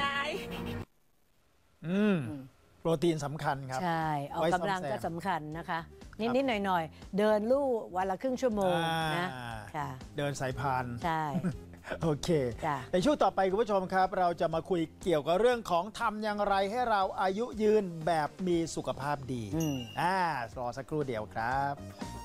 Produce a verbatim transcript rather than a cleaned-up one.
ายอืมโปรตีนสำคัญครับใช่ออกกำลังก็สำคัญนะคะนิดๆหน่อยๆเดินลู่วันละครึ่งชั่วโมงนะค่ะเดินสายพานใช่โอเคในช่วงต่อไปคุณผู้ชมครับเราจะมาคุยเกี่ยวกับเรื่องของทำอย่างไรให้เราอายุยืนแบบมีสุขภาพดีอ่ารอสักครู่เดียวครับ